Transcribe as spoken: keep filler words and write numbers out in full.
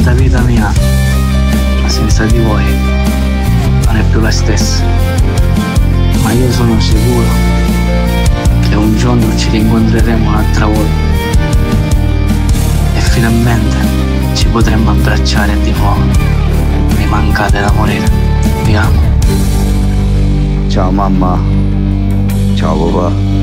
Questa vita mia, senza di voi, non è più la stessa. Ma io sono sicuro che un giorno ci rincontreremo un'altra volta e finalmente ci potremo abbracciare a di fuoco. Mi mancate da morire. Vi amo. Ciao mamma. Ciao papà.